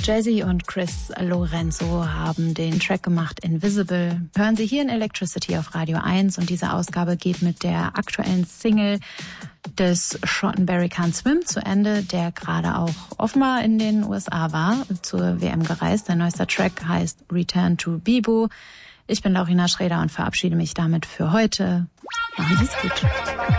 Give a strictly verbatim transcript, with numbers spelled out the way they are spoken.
Jazzy und Chris Lorenzo haben den Track gemacht Invisible. Hören Sie hier in Electricity auf Radio eins und diese Ausgabe geht mit der aktuellen Single des Schotten Barry Can't Swim zu Ende, der gerade auch offenbar in den U S A war, zur W M gereist. Sein neuester Track heißt Return to Bibo. Ich bin Laurina Schreder und verabschiede mich damit für heute. Machen Sie es gut.